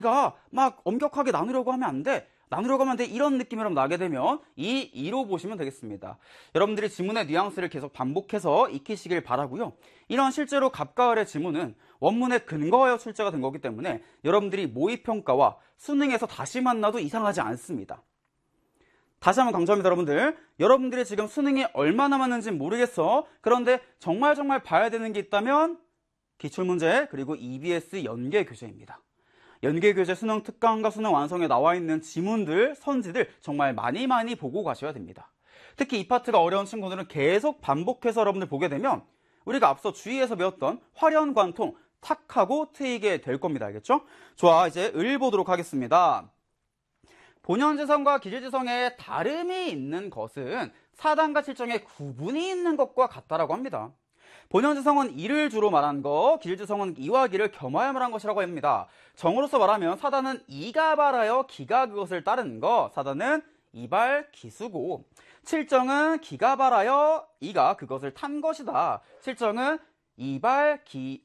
가 막 엄격하게 나누려고 하면 안 돼. 나누려고 하면 돼. 이런 느낌으로 나게 되면 이 2로 보시면 되겠습니다. 여러분들이 지문의 뉘앙스를 계속 반복해서 익히시길 바라고요. 이런 실제로 갑과 을의 지문은 원문에 근거하여 출제가 된 거기 때문에 여러분들이 모의평가와 수능에서 다시 만나도 이상하지 않습니다. 다시 한번 강조합니다, 여러분들. 여러분들이 지금 수능이 얼마 남았는지 모르겠어. 그런데 정말 봐야 되는 게 있다면 기출문제 그리고 EBS 연계교재입니다. 연계교재 수능 특강과 수능 완성에 나와 있는 지문들, 선지들 정말 많이 보고 가셔야 됩니다. 특히 이 파트가 어려운 친구들은 계속 반복해서 여러분들 보게 되면 우리가 앞서 주의해서 배웠던 활연관통, 탁하고 트이게 될 겁니다. 알겠죠? 좋아, 이제 을 보도록 하겠습니다. 본연지성과 기질지성에 다름이 있는 것은 사단과 칠정에 구분이 있는 것과 같다라고 합니다. 본연지성은 이를 주로 말한 거, 기질지성은 이와 기를 겸하여 말한 것이라고 합니다. 정으로서 말하면 사단은 이가 발하여 기가 그것을 따르는 거, 사단은 이발 기수고, 칠정은 기가 발하여 이가 그것을 탄 것이다. 칠정은 이발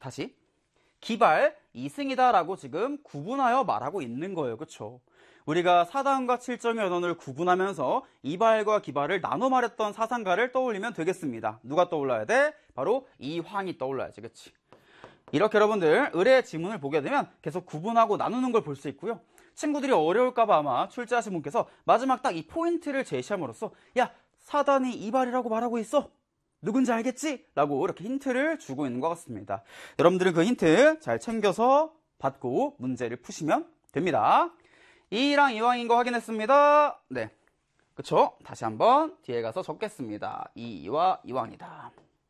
기발 이승이다 라고 지금 구분하여 말하고 있는 거예요. 그쵸? 우리가 사단과 칠정의 언어를 구분하면서 이발과 기발을 나눠 말했던 사상가를 떠올리면 되겠습니다. 누가 떠올라야 돼? 바로 이황이 떠올라야지. 그치? 이렇게 여러분들 을의 지문을 보게 되면 계속 구분하고 나누는 걸 볼 수 있고요. 친구들이 어려울까봐 아마 출제하신 분께서 마지막 딱 이 포인트를 제시함으로써 야, 사단이 이발이라고 말하고 있어. 누군지 알겠지? 라고 이렇게 힌트를 주고 있는 것 같습니다. 여러분들은 그 힌트 잘 챙겨서 받고 문제를 푸시면 됩니다. 이랑 이왕인 거 확인했습니다. 네, 그쵸? 다시 한번 뒤에 가서 적겠습니다. 이와 이왕이다.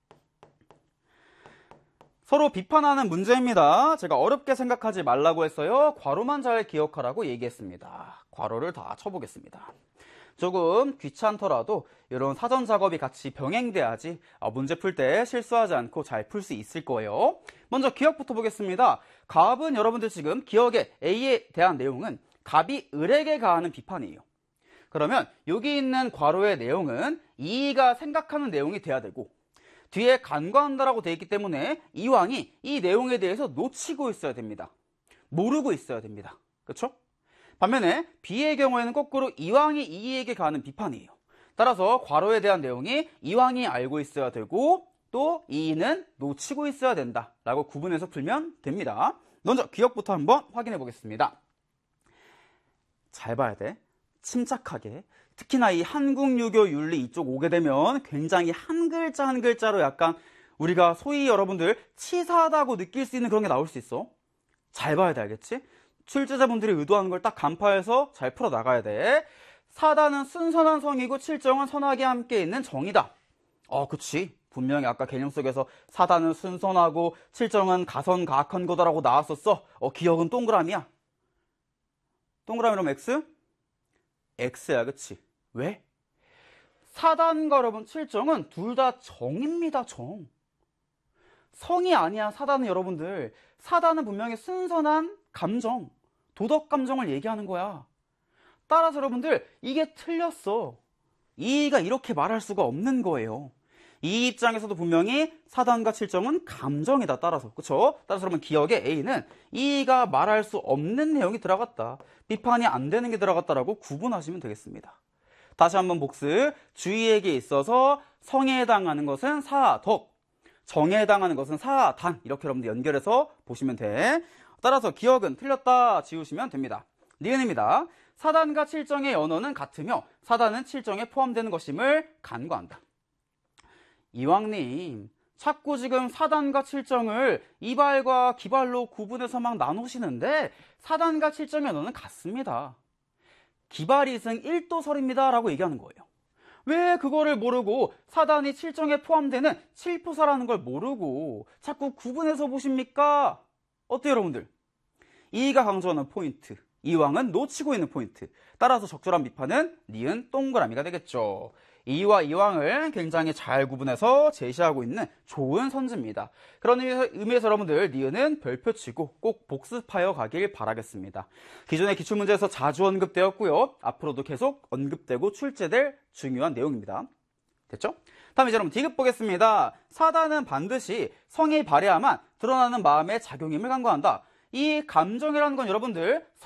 서로 비판하는 문제입니다. 제가 어렵게 생각하지 말라고 했어요. 괄호만 잘 기억하라고 얘기했습니다. 괄호를 다 쳐보겠습니다. 조금 귀찮더라도 이런 사전 작업이 같이 병행돼야지 문제 풀 때 실수하지 않고 잘 풀 수 있을 거예요. 먼저 기억부터 보겠습니다. 갑은 여러분들 지금 기억의 A에 대한 내용은 갑이 을에게 가하는 비판이에요. 그러면 여기 있는 괄호의 내용은 이가 생각하는 내용이 돼야 되고 뒤에 간과한다라고 되어 있기 때문에 이왕이 이 내용에 대해서 놓치고 있어야 됩니다. 모르고 있어야 됩니다. 그렇죠? 반면에 B의 경우에는 거꾸로 이왕이 이에게 가하는 비판이에요. 따라서 괄호에 대한 내용이 이왕이 알고 있어야 되고 또 이는 놓치고 있어야 된다라고 구분해서 풀면 됩니다. 먼저 기억부터 한번 확인해 보겠습니다. 잘 봐야 돼. 침착하게. 특히나 이 한국유교 윤리 이쪽 오게 되면 굉장히 한 글자 한 글자로 약간 우리가 소위 여러분들 치사하다고 느낄 수 있는 그런 게 나올 수 있어. 잘 봐야 돼. 알겠지? 출제자분들이 의도하는 걸 딱 간파해서 잘 풀어 나가야 돼. 사단은 순선한 성이고 칠정은 선하게 함께 있는 정이다. 그치. 분명히 아까 개념 속에서 사단은 순선하고 칠정은 가선가악한 거다라고 나왔었어. 기억은 동그라미야. 동그라미로 X? X야, 그치? 왜? 사단과 여러분 칠정은 둘 다 정입니다, 정. 성이 아니야, 사단은 여러분들. 사단은 분명히 순선한 감정, 도덕 감정을 얘기하는 거야. 따라서 여러분들, 이게 틀렸어. 이가 이렇게 말할 수가 없는 거예요. 이 입장에서도 분명히 사단과 칠정은 감정이다. 따라서 그쵸? 따라서 여러분 기억에 A는 이가 말할 수 없는 내용이 들어갔다. 비판이 안 되는 게 들어갔다라고 구분하시면 되겠습니다. 다시 한번 복습. 주의에게 있어서 성에 해당하는 것은 사덕, 정에 해당하는 것은 사단. 이렇게 여러분들 연결해서 보시면 돼. 따라서 기억은 틀렸다 지우시면 됩니다. 니은입니다. 사단과 칠정의 언어는 같으며 사단은 칠정에 포함되는 것임을 간과한다. 이왕님, 자꾸 지금 사단과 칠정을 이발과 기발로 구분해서 막 나누시는데 사단과 칠정의 언어는 같습니다. 기발이승 1도설입니다 라고 얘기하는 거예요. 왜 그거를 모르고 사단이 칠정에 포함되는 칠포사라는 걸 모르고 자꾸 구분해서 보십니까? 어때요 여러분들? 이가 강조하는 포인트, 이왕은 놓치고 있는 포인트. 따라서 적절한 비판은 니은 동그라미가 되겠죠. 이와 이왕을 굉장히 잘 구분해서 제시하고 있는 좋은 선지입니다. 그런 의미에서 여러분들 니은은 별표 치고 꼭 복습하여 가길 바라겠습니다. 기존의 기출문제에서 자주 언급되었고요. 앞으로도 계속 언급되고 출제될 중요한 내용입니다. 됐죠? 다음 이제 여러분 D급 보겠습니다. 사단은 반드시 성이 발해야만 드러나는 마음의 작용임을 간과한다. 이 감정이라는 건 여러분들